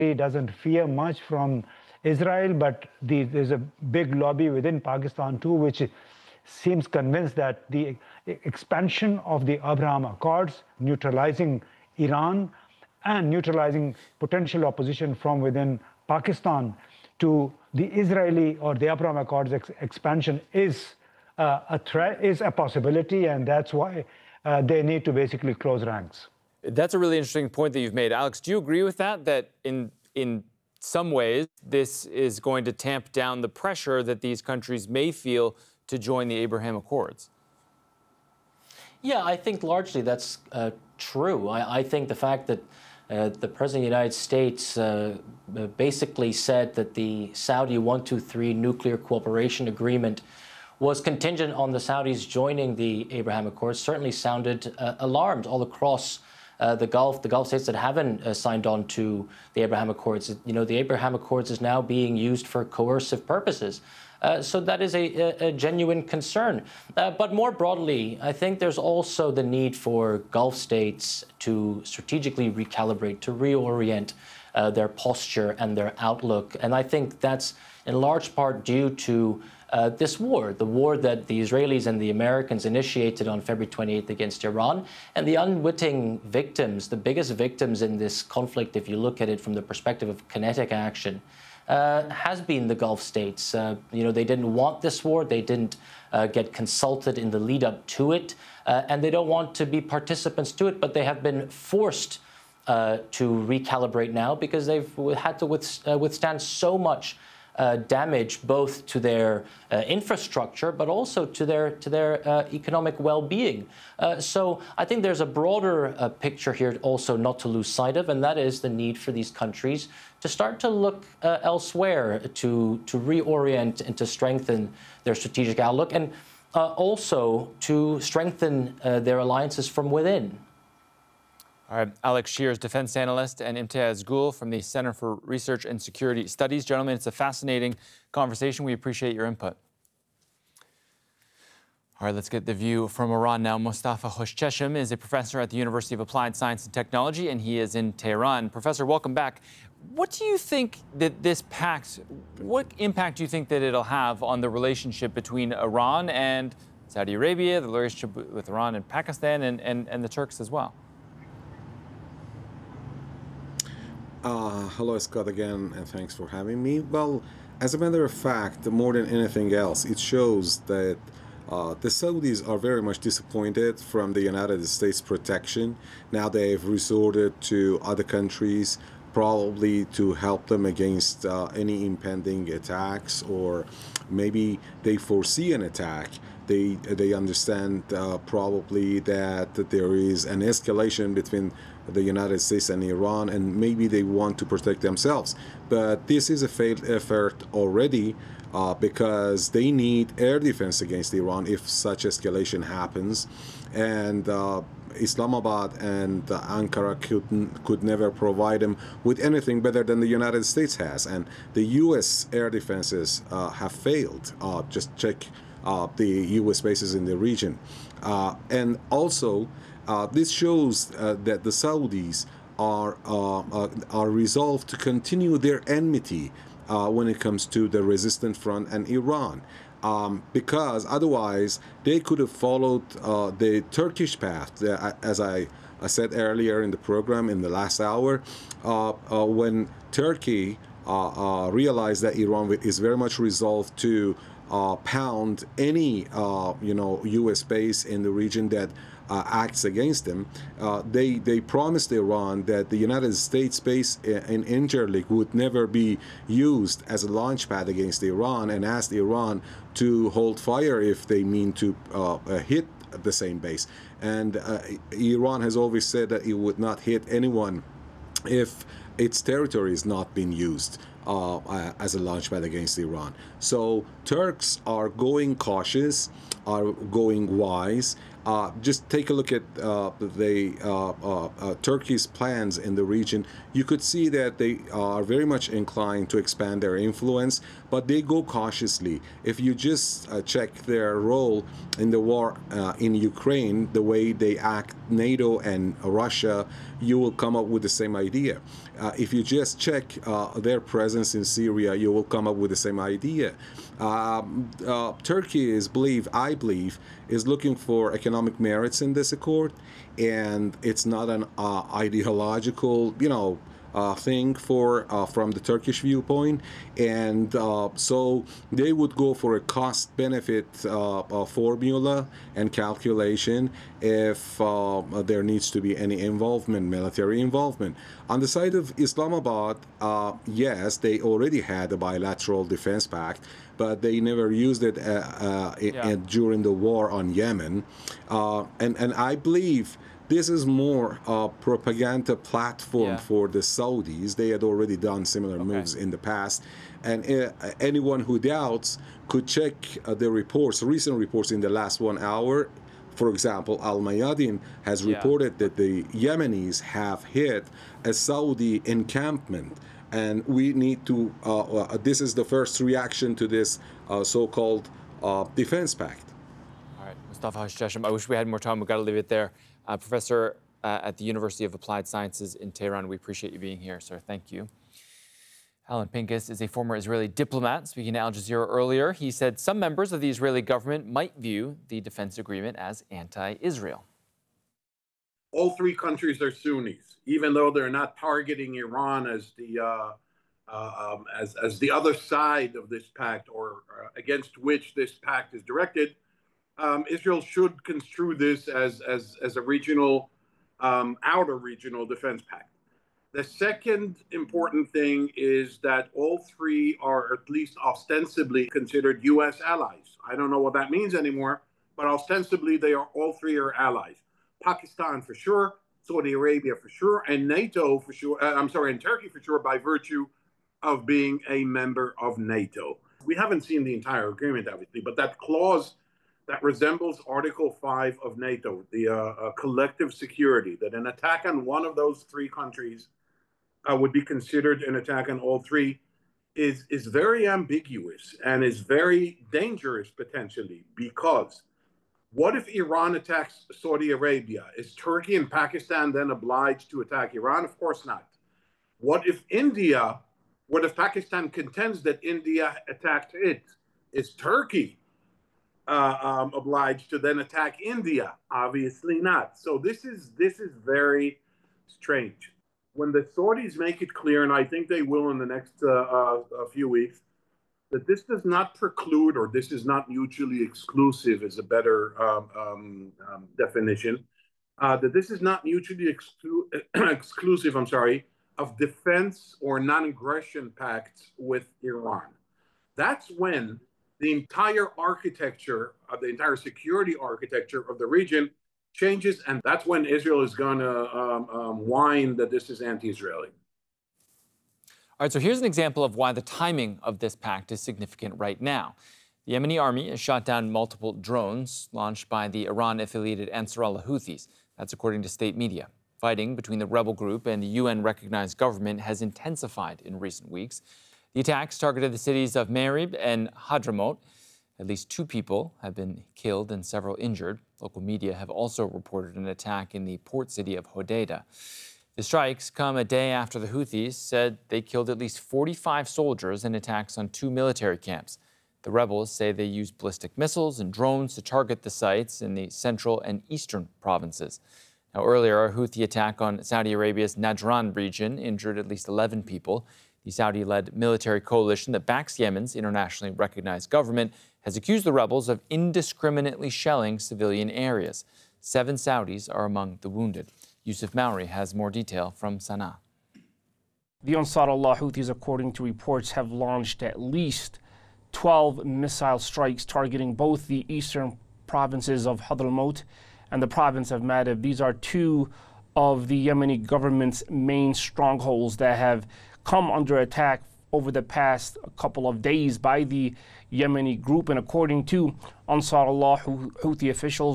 doesn't fear much from Israel, but there's a big lobby within Pakistan too, which seems convinced that the expansion of the Abraham Accords, neutralizing Iran and neutralizing potential opposition from within Pakistan to the Israeli or the Abraham Accords expansion is a threat, is a possibility, and that's why they need to basically close ranks. That's a really interesting point that you've made. Alex, do you agree with that, that in some ways this is going to tamp down the pressure that these countries may feel to join the Abraham Accords? Yeah, I think largely that's true. I think the fact that the President of the United States basically said that the Saudi 123 nuclear cooperation agreement was contingent on the Saudis joining the Abraham Accords certainly sounded alarmed all across the Gulf states that haven't signed on to the Abraham Accords. You know, the Abraham Accords is now being used for coercive purposes. So that is a genuine concern. But more broadly, I think there's also the need for Gulf states to strategically recalibrate, to reorient their posture and their outlook. And I think that's in large part due to this war, the war that the Israelis and the Americans initiated on February 28th against Iran. And the unwitting victims, the biggest victims in this conflict, if you look at it from the perspective of kinetic action, has been the Gulf states. You know, they didn't want this war. They didn't get consulted in the lead up to it. And they don't want to be participants to it, but they have been forced to recalibrate now because they've had to withstand so much damage both to their infrastructure, but also to their economic well-being. So I think there's a broader picture here also not to lose sight of, and that is the need for these countries to start to look elsewhere, to reorient and to strengthen their strategic outlook, and also to strengthen their alliances from within. All right, Alex Shears, defense analyst, and Imtiaz Gul from the Center for Research and Security Studies. Gentlemen, it's a fascinating conversation. We appreciate your input. All right, let's get the view from Iran now. Mostafa Khoshcheshm is a professor at the University of Applied Science and Technology, and he is in Tehran. Professor, welcome back. What do you think that this pact, what impact do you think that it'll have on the relationship between Iran and Saudi Arabia, the relationship with Iran and Pakistan, and the Turks as well? Hello, Scott, again, and thanks for having me. Well, as a matter of fact, more than anything else, it shows that the Saudis are very much disappointed from the United States protection. Now they've resorted to other countries, probably to help them against any impending attacks, or maybe they foresee an attack. They understand probably that there is an escalation between the United States and Iran, and maybe they want to protect themselves. But this is a failed effort already because they need air defense against Iran if such escalation happens. And Islamabad and Ankara could never provide them with anything better than the United States has. And the U.S. air defenses have failed. Just check the U.S. bases in the region. And also, this shows that the Saudis are resolved to continue their enmity when it comes to the resistant front and Iran, because otherwise they could have followed the Turkish path, as I said earlier in the program in the last hour, when Turkey realized that Iran is very much resolved to pound any U.S. base in the region that acts against them. They promised Iran that the United States base in Incirlik would never be used as a launch pad against Iran, and asked Iran to hold fire if they mean to hit the same base. And Iran has always said that it would not hit anyone if its territory is not being used as a launch pad against Iran. So Turks are going cautious, are going wise, Just take a look at Turkey's plans in the region. You could see that they are very much inclined to expand their influence, but they go cautiously. If you just check their role in the war in Ukraine, the way they act, NATO and Russia, you will come up with the same idea. If you just check their presence in Syria, you will come up with the same idea. Turkey I believe, is looking for economic merits in this accord, and it's not an ideological, thing from the Turkish viewpoint, and so they would go for a cost-benefit formula and calculation if there needs to be any military involvement. On the side of Islamabad, yes, they already had a bilateral defense pact, but they never used it during the war on Yemen, and I believe this is more a propaganda platform for the Saudis. They had already done similar moves in the past. And anyone who doubts could check the recent reports in the last 1 hour. For example, Al-Mayadin has reported that the Yemenis have hit a Saudi encampment. And we need to, this is the first reaction to this so-called defense pact. All right, Mustafa Hoshcheshem, I wish we had more time. We've got to leave it there. Professor at the University of Applied Sciences in Tehran, we appreciate you being here, sir. Thank you. Alan Pincus is a former Israeli diplomat. Speaking to Al Jazeera earlier, he said some members of the Israeli government might view the defense agreement as anti-Israel. All three countries are Sunnis, even though they're not targeting Iran as the other side of this pact or against which this pact is directed. Israel should construe this as a regional, outer regional defense pact. The second important thing is that all three are at least ostensibly considered U.S. allies. I don't know what that means anymore, but ostensibly all three are allies. Pakistan for sure, Saudi Arabia for sure, and NATO for sure, and Turkey for sure by virtue of being a member of NATO. We haven't seen the entire agreement, obviously, but that clause that resembles Article 5 of NATO, the collective security, that an attack on one of those three countries would be considered an attack on all three, is very ambiguous and is very dangerous potentially, because what if Iran attacks Saudi Arabia? Is Turkey and Pakistan then obliged to attack Iran? Of course not. What if Pakistan contends that India attacked it? Is Turkey obliged to then attack India? Obviously not. So this is very strange. When the Saudis make it clear, and I think they will in the next few weeks, that this does not preclude, or this is not mutually exclusive is a better definition, that this is not mutually exclusive, of defense or non-aggression pacts with Iran. That's when the entire architecture, the entire security architecture of the region changes, and that's when Israel is going to whine that this is anti-Israeli. All right, so here's an example of why the timing of this pact is significant right now. The Yemeni army has shot down multiple drones launched by the Iran-affiliated Ansar al-Houthis. That's according to state media. Fighting between the rebel group and the UN-recognized government has intensified in recent weeks. The attacks targeted the cities of Marib and Hadramaut. At least 2 people have been killed and several injured. Local media have also reported an attack in the port city of Hodeidah. The strikes come a day after the Houthis said they killed at least 45 soldiers in attacks on 2 military camps. The rebels say they used ballistic missiles and drones to target the sites in the central and eastern provinces. Now, earlier, a Houthi attack on Saudi Arabia's Najran region injured at least 11 people. The Saudi-led military coalition that backs Yemen's internationally recognized government has accused the rebels of indiscriminately shelling civilian areas. 7 Saudis are among the wounded. Yusuf Mauri has more detail from Sana'a. The Ansar Allah Houthis, according to reports, have launched at least 12 missile strikes targeting both the eastern provinces of Hadramaut and the province of Marib. These are 2 of the Yemeni government's main strongholds that have come under attack over the past couple of days by the Yemeni group. And according to Ansar Allah Houthi officials,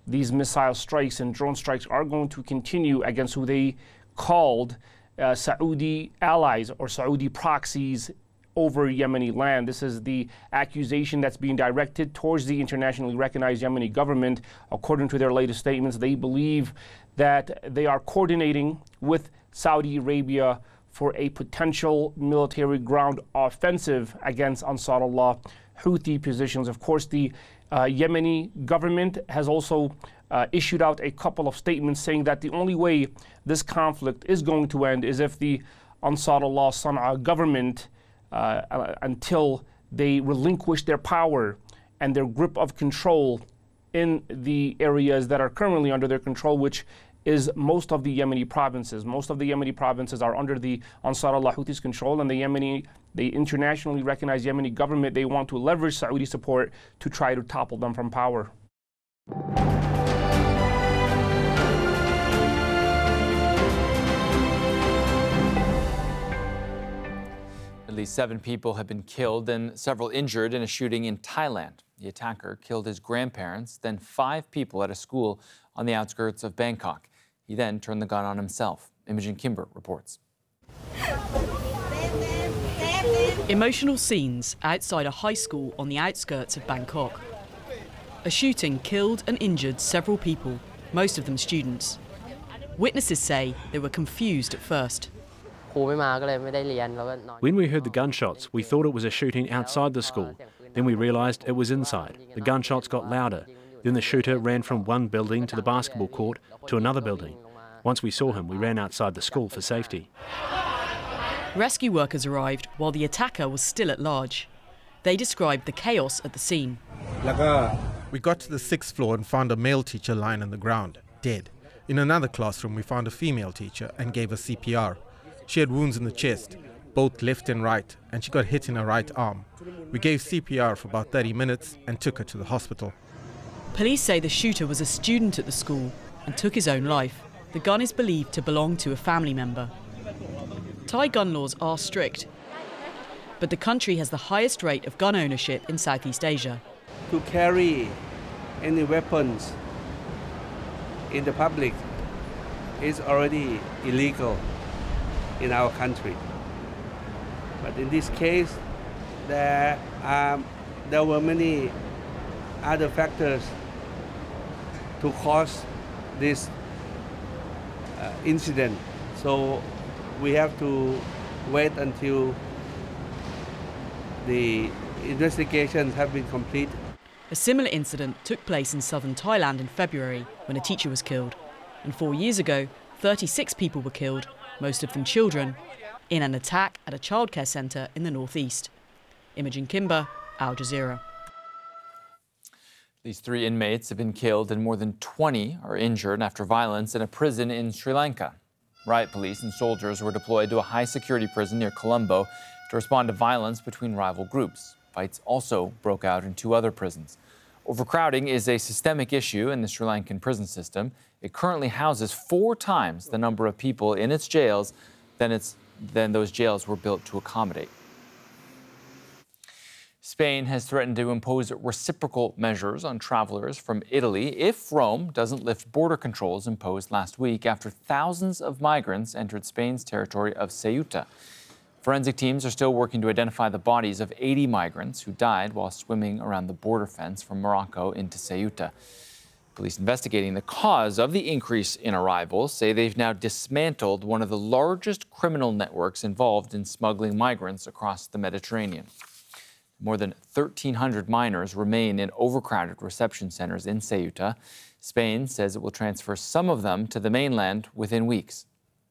these missile strikes and drone strikes are going to continue against who they called Saudi allies or Saudi proxies over Yemeni land. This is the accusation that's being directed towards the internationally recognized Yemeni government. According to their latest statements, they believe that they are coordinating with Saudi Arabia for a potential military ground offensive against Ansarullah Houthi positions. Of course, the Yemeni government has also issued out a couple of statements saying that the only way this conflict is going to end is if the Ansarullah Sana'a government, until they relinquish their power and their grip of control in the areas that are currently under their control, which is most of the Yemeni provinces. Most of the Yemeni provinces are under the Ansarullah Houthis' control, and the internationally recognized Yemeni government, they want to leverage Saudi support to try to topple them from power. At least 7 people have been killed and several injured in a shooting in Thailand. The attacker killed his grandparents, then 5 people at a school on the outskirts of Bangkok. He then turned the gun on himself. Imogen Kimber reports. Emotional scenes outside a high school on the outskirts of Bangkok. A shooting killed and injured several people, most of them students. Witnesses say they were confused at first. When we heard the gunshots, we thought it was a shooting outside the school. Then we realised it was inside. The gunshots got louder. Then the shooter ran from one building to the basketball court to another building. Once we saw him, we ran outside the school for safety. Rescue workers arrived while the attacker was still at large. They described the chaos at the scene. We got to the 6th floor and found a male teacher lying on the ground, dead. In another classroom, we found a female teacher and gave her CPR. She had wounds in the chest, both left and right, and she got hit in her right arm. We gave CPR for about 30 minutes and took her to the hospital. Police say the shooter was a student at the school and took his own life. The gun is believed to belong to a family member. Thai gun laws are strict, but the country has the highest rate of gun ownership in Southeast Asia. To carry any weapons in the public is already illegal in our country. But in this case, there were many other factors to cause this incident. So we have to wait until the investigations have been completed. A similar incident took place in southern Thailand in February when a teacher was killed. And 4 years ago, 36 people were killed, most of them children, in an attack at a childcare centre in the northeast. Imogen Kimber, Al Jazeera. These 3 inmates have been killed and more than 20 are injured after violence in a prison in Sri Lanka. Riot police and soldiers were deployed to a high-security prison near Colombo to respond to violence between rival groups. Fights also broke out in 2 other prisons. Overcrowding is a systemic issue in the Sri Lankan prison system. It currently houses 4 times the number of people in its jails than those jails were built to accommodate. Spain has threatened to impose reciprocal measures on travelers from Italy if Rome doesn't lift border controls imposed last week after thousands of migrants entered Spain's territory of Ceuta. Forensic teams are still working to identify the bodies of 80 migrants who died while swimming around the border fence from Morocco into Ceuta. Police investigating the cause of the increase in arrivals say they've now dismantled one of the largest criminal networks involved in smuggling migrants across the Mediterranean. More than 1,300 minors remain in overcrowded reception centers in Ceuta. Spain says it will transfer some of them to the mainland within weeks.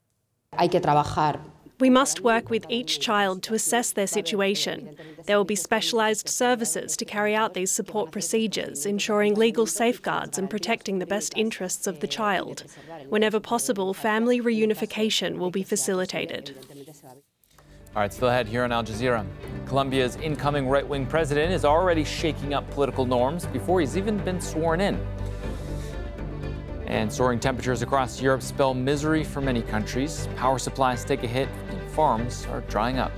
We must work with each child to assess their situation. There will be specialised services to carry out these support procedures, ensuring legal safeguards and protecting the best interests of the child. Whenever possible, family reunification will be facilitated. All right, still ahead here on Al Jazeera. Colombia's incoming right-wing president is already shaking up political norms before he's even been sworn in. And soaring temperatures across Europe spell misery for many countries. Power supplies take a hit and farms are drying up.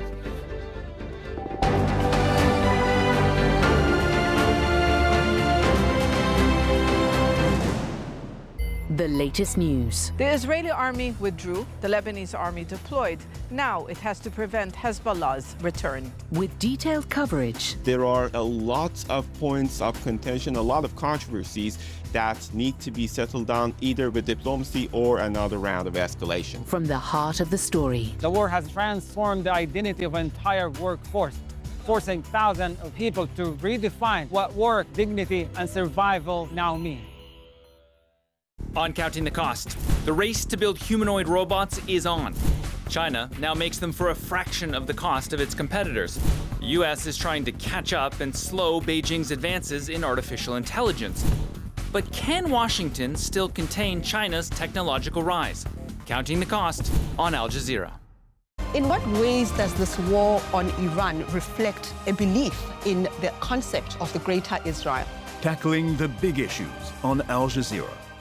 The latest news. The Israeli army withdrew, the Lebanese army deployed. Now it has to prevent Hezbollah's return. With detailed coverage. There are a lot of points of contention, a lot of controversies that need to be settled down either with diplomacy or another round of escalation. From the heart of the story. The war has transformed the identity of an entire workforce, forcing thousands of people to redefine what work, dignity, and survival now mean. On Counting the Cost, the race to build humanoid robots is on. China now makes them for a fraction of the cost of its competitors. The US is trying to catch up and slow Beijing's advances in artificial intelligence. But can Washington still contain China's technological rise? Counting the Cost on Al Jazeera. In what ways does this war on Iran reflect a belief in the concept of the Greater Israel? Tackling the big issues on Al Jazeera.